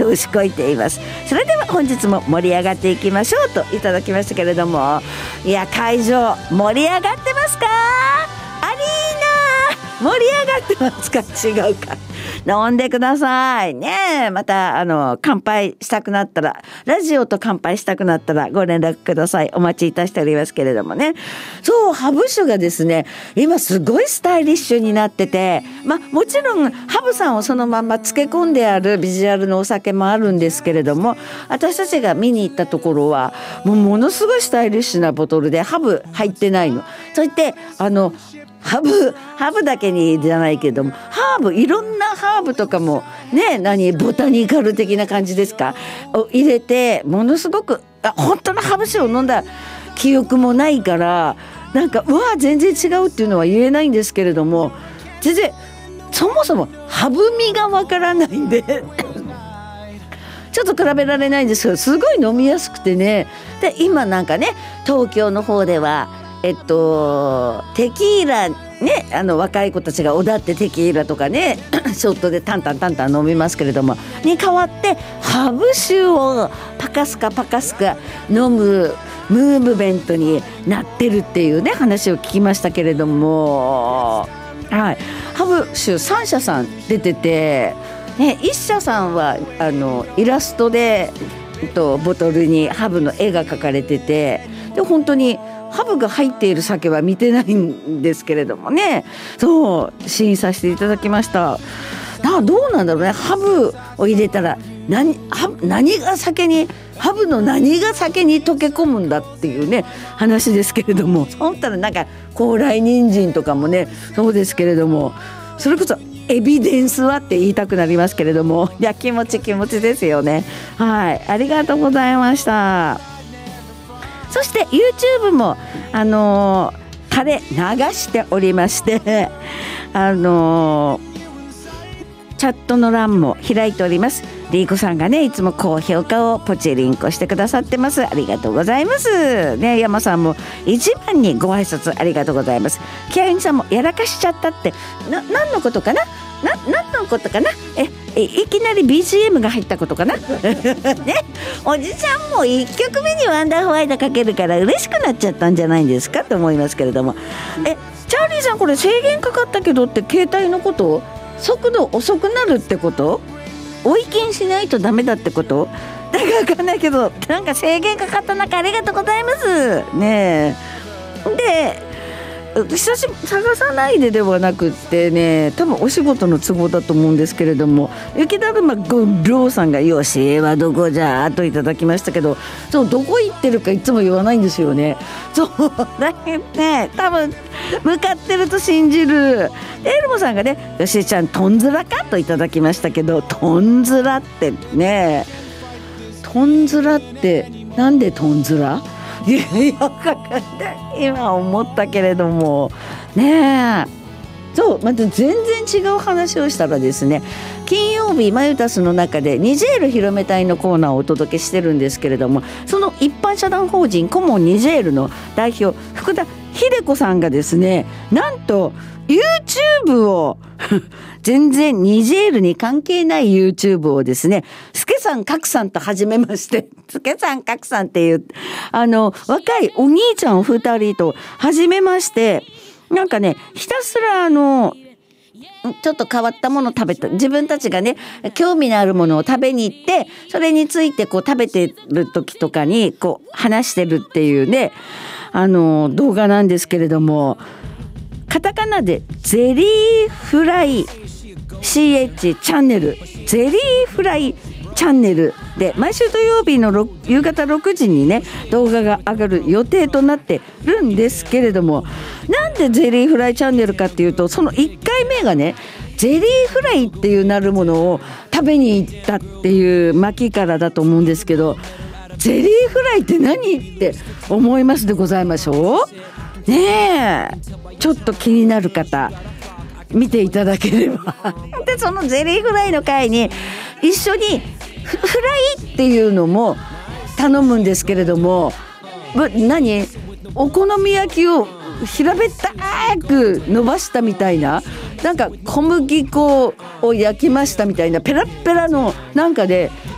牛こいています。それでは本日も盛り上がっていきましょうといただきましたけれども、いや会場盛り上がってますか？アリーナ盛り上がってますか？違うか、飲んでくださいね。また乾杯したくなったら、ラジオと乾杯したくなったらご連絡ください。お待ちいたしておりますけれどもね。そう、ハブ酒がですね今すごいスタイリッシュになってて、もちろんハブさんをそのまま漬け込んであるビジュアルのお酒もあるんですけれども、私たちが見に行ったところはものすごいスタイリッシュなボトルでハブ入ってないの。そう言ってハブだけにじゃないけども、いろんなハーブとかもね、ボタニカル的な感じですかを入れて、ものすごく本当のハブ酒を飲んだ記憶もないから、全然違うっていうのは言えないんですけれども、全然そもそもハブ味がわからないんでちょっと比べられないんですけど、すごい飲みやすくてね。で今東京の方ではテキーラね、若い子たちがおだってテキーラとかねショットでタンタン飲みますけれども、に代わってハブ酒をパカスカ飲むムーブメントになってるっていうね話を聞きましたけれども、はい、ハブ酒3社さん出てて、ね、1社さんはイラストでボトルにハブの絵が描かれてて、で本当にハブが入っている酒は見てないんですけれどもね、そう試飲させていただきました。どうなんだろうね、ハブを入れたらハブの何が酒に溶け込むんだっていうね話ですけれども、そんたら高麗人参とかもねそうですけれども、それこそエビデンスはって言いたくなりますけれども、いや気持ちですよね。はい、ありがとうございました。そして YouTube も垂れ流しておりましてチャットの欄も開いております。リーコさんがねいつも高評価をポチリンコしてくださってます。ありがとうございますね。山さんも一番にご挨拶ありがとうございます。キャインさんもやらかしちゃったって何のことかな、何のことかな、いきなり BGM が入ったことかなね、おじちゃんも1曲目にワンダーホワイトかけるから嬉しくなっちゃったんじゃないんですかと思いますけれども、チャーリーさんこれ制限かかったけどって携帯のこと、速度遅くなるってこと、追い禁しないとダメだってこと、だから分かんないけど制限かかった中ありがとうございますね。で探さないではなくってね、多分お仕事の都合だと思うんですけれども、雪だるまごろうさんがよしはどこじゃといただきましたけど、そうどこ行ってるかいつも言わないんですよね。そうだけどね、多分向かってると信じる。エルモさんがね、よしちゃんとんずらかといただきましたけど、とんずらってね、とんずらってなんでとんずら今思ったけれどもねえ、そうまた全然違う話をしたらですね、金曜日マユタスの中でニジェール広め隊のコーナーをお届けしてるんですけれども、その一般社団法人コモンニジェールの代表福田秀子さんがですね、なんと YouTube を全然ニジェールに関係ない YouTube をですね、スケさんカクさんと始めまして、スケさんカクさんっていう若いお兄ちゃん2人と始めまして、ひたすらちょっと変わったものを食べた、自分たちがね興味のあるものを食べに行って、それについて食べてる時とかに話してるっていうね動画なんですけれども、カタカナでゼリーフライ CH チャンネル、ゼリーフライチャンネルで毎週土曜日の夕方6時にね動画が上がる予定となってるんですけれども、なんでゼリーフライチャンネルかっていうと、その1回目がねゼリーフライっていうなるものを食べに行ったっていう巻からだと思うんですけど、ゼリーフライって何って思いますでございましょうね。ちょっと気になる方見ていただければでそのゼリーフライの回に一緒にフライっていうのも頼むんですけれども、お好み焼きを平べったく伸ばしたみたいな、小麦粉を焼きましたみたいなペラッペラので